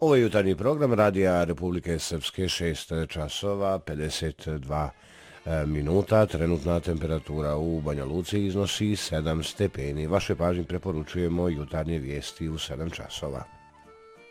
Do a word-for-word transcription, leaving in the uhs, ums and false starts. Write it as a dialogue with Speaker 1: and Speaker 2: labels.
Speaker 1: Ovo je jutarnji program Radija Republike Srpske, šest časova pedeset dva minuta. Trenutna temperatura u Banja Luci iznosi sedam stepeni. Vaše pažnje preporučujemo jutarnje vijesti u sedam časova.